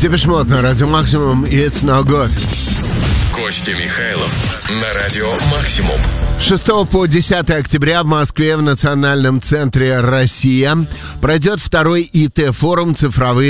Депеш Мод на Радио Максимум и It's No Good. Костя Михайлов на Радио Максимум. 6 по 10 октября в Москве в Национальном центре «Россия» пройдет второй ИТ-форум «Цифровые